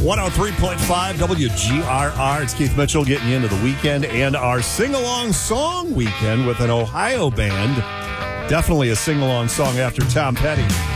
103.5 WGRR. It's Keith Mitchell getting you into the weekend and our sing-along song weekend with an Ohio band. Definitely a sing-along song after Tom Petty.